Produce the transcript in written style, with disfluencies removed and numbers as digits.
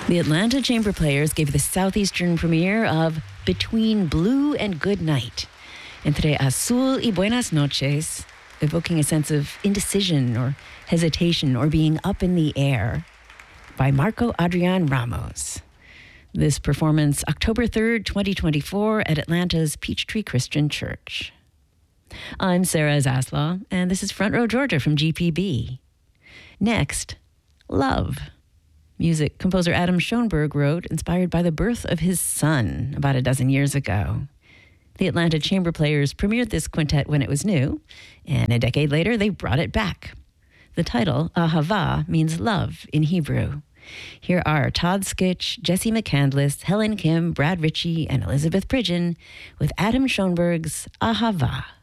The Atlanta Chamber Players gave the Southeastern premiere of Between Blue and Good Night, Entre Azul y Buenas Noches, evoking a sense of indecision or hesitation or being up in the air, by Marco Adrian Ramos. This performance, October 3rd, 2024, at Atlanta's Peachtree Christian Church. I'm Sarah Zaslaw, and this is Front Row Georgia from GPB. Next, Love. Music composer Adam Schoenberg wrote, inspired by the birth of his son about a dozen years ago. The Atlanta Chamber Players premiered this quintet when it was new, and a decade later they brought it back. The title, Ahava, means love in Hebrew. Here are Todd Skitch, Jesse McCandless, Helen Kim, Brad Ritchie, and Elizabeth Pridgeon with Adam Schoenberg's Ahava.